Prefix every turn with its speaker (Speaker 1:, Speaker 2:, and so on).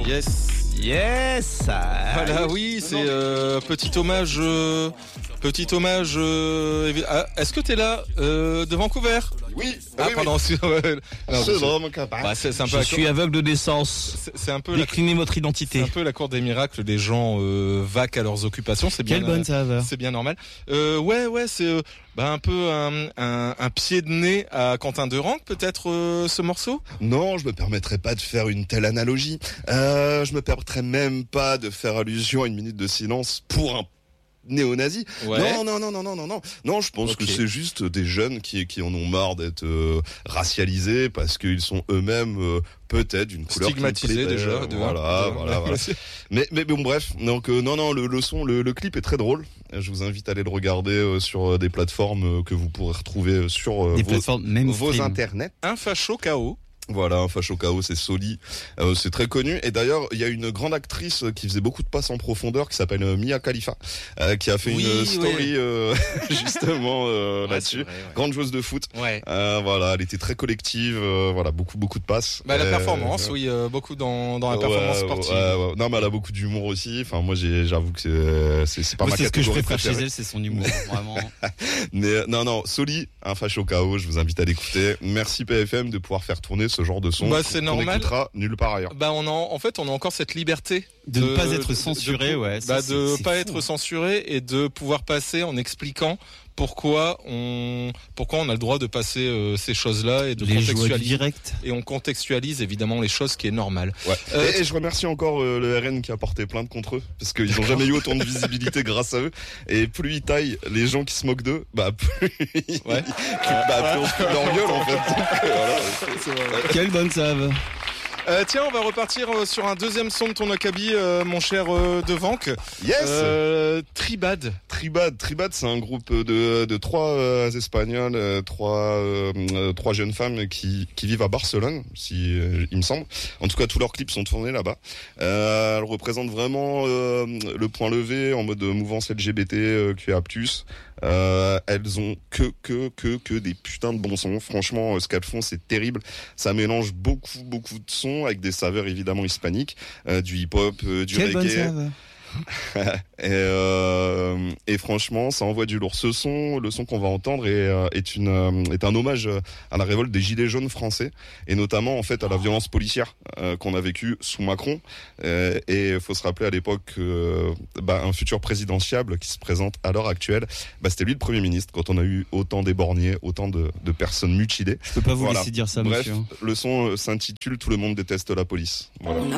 Speaker 1: Yes.
Speaker 2: Voilà, oui, c'est petit hommage. Est-ce que t'es là de Vancouver?
Speaker 3: Oui.
Speaker 2: Pardon.
Speaker 3: C'est vraiment capable.
Speaker 2: C'est un peu
Speaker 1: Je suis aveugle de naissance.
Speaker 2: c'est un peu
Speaker 1: Déclinez votre
Speaker 2: c'est
Speaker 1: identité.
Speaker 2: un peu la cour des miracles. Les gens vaquent à leurs occupations. C'est bien.
Speaker 1: Quelle bonne saveur.
Speaker 2: C'est bien normal. Ouais, c'est un peu un pied de nez à Quentin Durand, peut-être ce morceau.
Speaker 3: Non, je me permettrai pas de faire une telle analogie. Je me permettrai même pas de faire allusion à une minute de silence pour un néo-nazi.
Speaker 2: Ouais.
Speaker 3: Non, je pense que c'est juste des jeunes qui en ont marre d'être racialisés parce qu'ils sont eux-mêmes peut-être d'une couleur
Speaker 2: stigmatisés déjà.
Speaker 3: Voilà. Mais bon, bref. Donc non, le clip est très drôle. Je vous invite à aller le regarder sur des plateformes que vous pourrez retrouver sur vos internets.
Speaker 2: Un facho KO.
Speaker 3: Voilà, un facho KO, c'est Soli, c'est très connu. Et d'ailleurs, il y a une grande actrice qui faisait beaucoup de passes en profondeur, qui s'appelle Mia Khalifa, qui a fait une story justement là-dessus.
Speaker 2: Vrai, ouais.
Speaker 3: Grande joueuse de foot.
Speaker 2: Ouais.
Speaker 3: Voilà, elle était très collective. Voilà, beaucoup de passes.
Speaker 2: La performance, oui, beaucoup dans la performance sportive.
Speaker 3: Ouais. Non, mais elle a beaucoup d'humour aussi. Enfin, moi, j'avoue que c'est pas ma catégorie.
Speaker 1: C'est ce que je préfère
Speaker 3: préférée.
Speaker 1: chez elle, c'est son humour, vraiment.
Speaker 3: Mais non, Soli, un facho KO, je vous invite à l'écouter. Merci PFM de pouvoir faire tourner ce genre de son.
Speaker 2: C'est
Speaker 3: qu'on
Speaker 2: normal.
Speaker 3: N'écoutera nulle part ailleurs.
Speaker 2: On a encore cette liberté
Speaker 1: De ne pas être censuré,
Speaker 2: de pas être censuré et de pouvoir passer en expliquant pourquoi on a le droit de passer ces choses-là et de
Speaker 1: les
Speaker 2: contextualiser.
Speaker 1: Direct.
Speaker 2: Et on contextualise évidemment les choses, qui est normal.
Speaker 3: Ouais. Et je remercie encore le RN qui a porté plainte contre eux, parce qu'ils n'ont jamais eu autant de visibilité grâce à eux. Et plus ils taillent les gens qui se moquent d'eux, plus plus on se fout de leur gueule en fait. Donc, voilà.
Speaker 1: Quelle bonne save.
Speaker 2: Tiens, on va repartir sur un deuxième son de ton acabit, mon cher Devanque.
Speaker 3: Yes.
Speaker 2: Tribad,
Speaker 3: c'est un groupe de trois Espagnols, trois jeunes femmes qui vivent à Barcelone, il me semble. En tout cas, tous leurs clips sont tournés là-bas. Elles représentent vraiment le point levé en mode mouvance LGBT, QA+. Elles ont que des putains de bons sons. Franchement, ce qu'elles font, c'est terrible. Ça mélange beaucoup de sons avec des saveurs évidemment hispaniques, du hip-hop, du reggae. Et franchement, ça envoie du lourd. Le son qu'on va entendre est un hommage à la révolte des gilets jaunes français, et notamment en fait à la violence policière qu'on a vécue sous Macron. Et il faut se rappeler à l'époque un futur présidentiable qui se présente à l'heure actuelle, c'était lui le Premier ministre quand on a eu autant d'éborgnés, autant de personnes mutilées.
Speaker 1: Je peux pas vous laisser dire ça,
Speaker 3: bref,
Speaker 1: monsieur.
Speaker 3: Le son s'intitule Tout le monde déteste la police. Voilà.